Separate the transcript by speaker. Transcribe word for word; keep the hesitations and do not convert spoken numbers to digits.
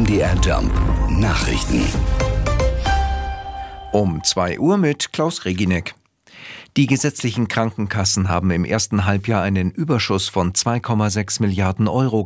Speaker 1: M D R Jump Nachrichten.
Speaker 2: Um zwei Uhr mit Klaus Reginek. Die gesetzlichen Krankenkassen haben im ersten Halbjahr einen Überschuss von zwei Komma sechs Milliarden Euro